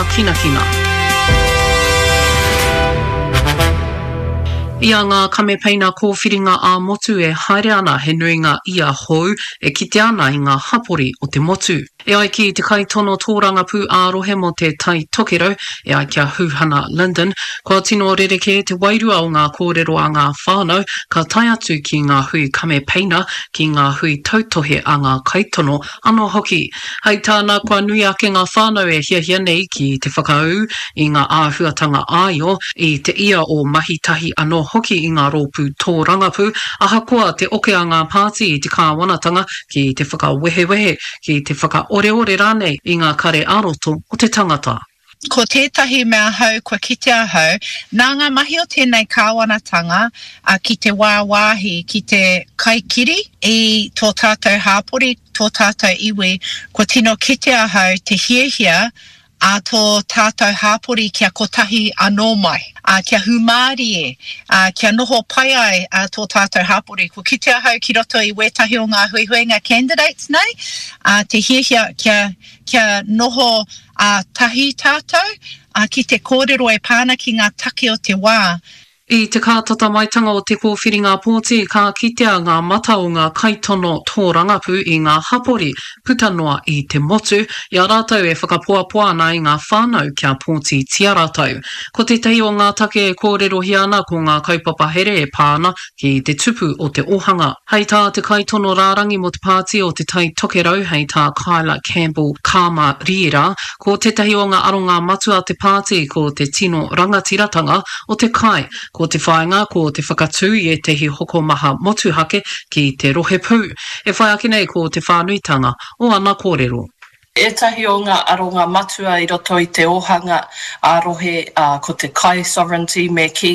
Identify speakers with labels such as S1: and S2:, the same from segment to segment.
S1: kina kina. Ia ngā kamepeina kōwhiringa a motu e haere ana he nui ngā ia hou e kite ana I ngā hapori o te motu. E ai ki te kaitono tōranga pū ārohe mo te tai tokero, e ai kia Huhana Linden, kua tino rereke te wairua o ngā kōrero a ngā whānau, ka tai atu ki ngā hui kamepeina, ki ngā hui tautohe a ngā kaitono anō hoki. Hei tāna kua nui ake ngā whānau e hiahia nei ki te whakau I ngā āhuatanga aio, I te ia o mahitahi anō hoki I ngā rōpū tōrangapū, aha koa te oke a ngā pāti I te kāwanatanga ki te whakawehewehe, ki te whakaoreore rānei I ngā kare aroto o te tangata.
S2: Ko tētahi mea hau, kua kite a hau, nā ngā mahi o tēnei kāwanatanga ki te wāwāhi, ki te kaikiri I tō tātou hāpori, tō tātou iwi, kua tino kite a hau te hiehia a tō tātou hāpori kia kotahi anō mai, kia humāri e, kia noho pai ai tō tātou hāpori. Ko kite a hau ki roto I wētahi o ngā huihuinga candidates nei, te hiehia kia noho tahi tātou, ki te kōrero e pāna ki ngā take o te wā.
S1: I te kātata maitanga o te kōwhiringa pōti, ka kitea ngā mata o ngā kaitono tōrangapū I ngā hapori putanoa I te motu, I a rātau e whakapoapoa ana I ngā whānau kia pōti tia rātau. Ko te tehi o ngā take e kōrero hiana ko ngā kaupapa here e pāna ki te tupu o te ohanga. Hei tā te kaitono rārangi mo te pāti o te tai tokerau, hei tā Kyla Campbell Kāma Riera, ko te tehi o ngā aronga matua te pāti ko te tino rangatiratanga o te kai, ko te whainga, ko te whakatū I e tehi hoko maha motuhake ki te rohe pū. E whai ake nei ko te whānuitanga o ana kōrero.
S3: Etahi o ngā aronga matua I roto I te ohanga ārohe ko te kai sovereignty me ki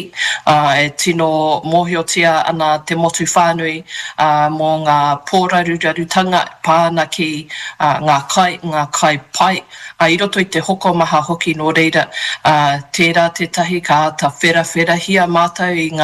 S3: e tino mohiotia ana te motu whānui mō ngā pōrarurarutanga pāna ki ngā kai pai. I roto I te hoko maha hoki no reira tērā te tahi ka ata whera hia mātou I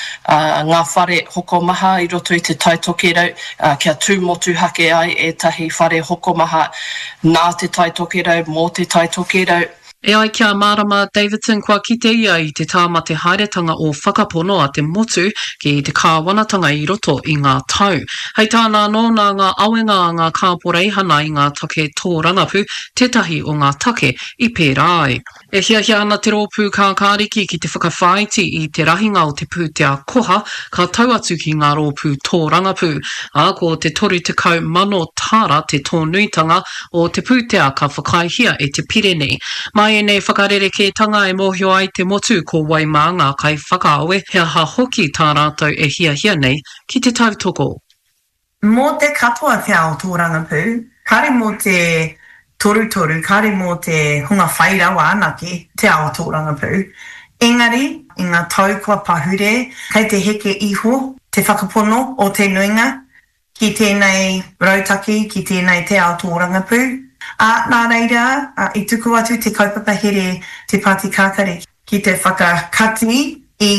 S3: ngā whare hoko maha I roto I te taitokerau kia tūmotu hake ai e tahi whare hoko maha nā te taitokerau, mō te taitokerau.
S1: E ai kia Marama Davidson kua kite ia I te tāmate haeretanga o whakapono a te motu ki te kāwanatanga I roto I ngā tau. Hei tāna anō nā ngā awenga a ngā kāporeihana I ngā take tōrangapū, tētahi o ngā take I pērā ai. E hiahia ana te rōpū kā kāriki ki te whakawhaiti I te rahinga o te pūtea koha, ka tau atu ki ngā rōpū tōrangapū. Ko te toru te kau mano tāra te tōnuitanga o te pūtea ka whakaihia e te Pirene. Mai e nei whakarereke-tanga e mōhio ai te motu ko Waimanga kai whakaawe, hea ha hoki tā rātou e hiahia nei ki te tautoko.
S4: Mō te katoa te ao tōrangapū, kare mō te toru, kare mō te hunga whairawa anake te ao tōrangapū. Engari, I ngā tau kua pahure, kei te heke iho, te whakapono o te nuinga, ki tēnei rautaki, ki tēnei te ao tōrangapū. Nā reira, I tuku atu te kaupapa here te Pāti Kākare ki te whakakati I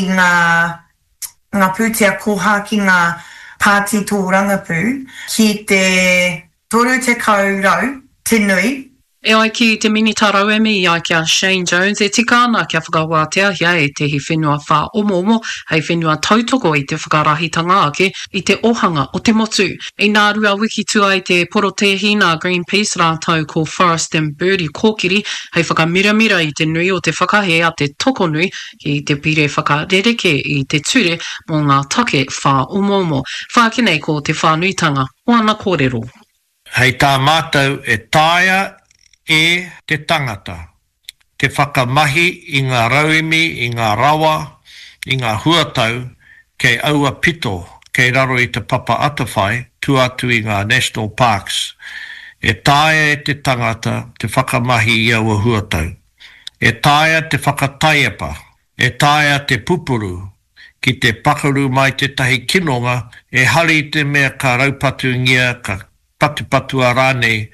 S4: ngā pūtea koha ki ngā Pāti tōrangapū ki te toru te kaurau, te nui.
S1: E ai ki te mini tarauemi I ai kia Shane Jones e tika ana kia whakawātea hia e tehi whenua whā omo hei whenua tautoko I te whakarahitanga ake I te ohanga o te motu. I nā rua wiki tua I te porotehina Greenpeace rātau ko Forest and Birdie kōkiri hei whakamiramira I te nui o te whakahe a te toko nui ki te pire whakarereke I te ture mō ngā take whā omo. Whākinei ko te whānuitanga o ana kōrero.
S5: Hei tā mātou e tāia e te tangata, te whakamahi I ngā rauemi, I ngā rawa, I ngā huatau, kei aua pito, kei raro I te papa atawhai, tu atu I ngā national parks. E tāia e te tangata, te whakamahi I aua huatau. E tāia te whakataiapa, e tāia te pupuru, ki te pakaru mai te tahi kinonga, e hari te mea ka raupatu ngia, ka patu rānei,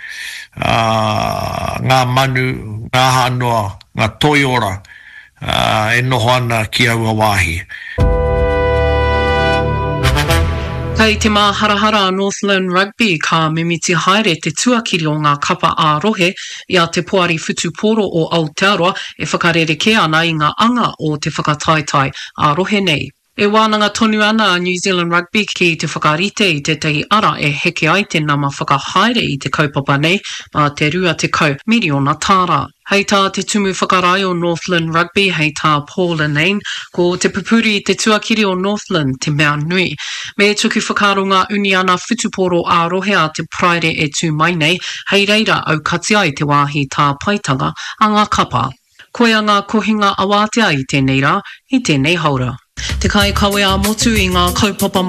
S5: ngā manu, ngā hanoa, ngā toiora, e noho ana ki aua wāhi.
S1: Kei te maharahara Northland Rugby ka mimiti haere te tuakiri o ngā kapa ārohe ia te poari whutuporo o Aotearoa e whakarereke ana i ngā anga o te whakataetai ārohe nei. E wānanga tonu ana New Zealand Rugby ki te whakarite i te tehi ara e heke ai te nama whakahaere i te kaupapa nei ma te rua te kau miliona tāra. Hei tā te tumu whakarai o Northland Rugby, hei tā Paul Linane, ko te pupuri i te tuakiri o Northland te mea nui. Me tuku whakaro ngā uni ana whutuporo ārohe a te praere e tū mai nei, hei reira au kati ai te wāhi tā paitanga a ngā kapa. Koe a ngā kohinga awātea i tēnei rā, i tēnei haura. Te kai kawe a motu i ngā kaupapa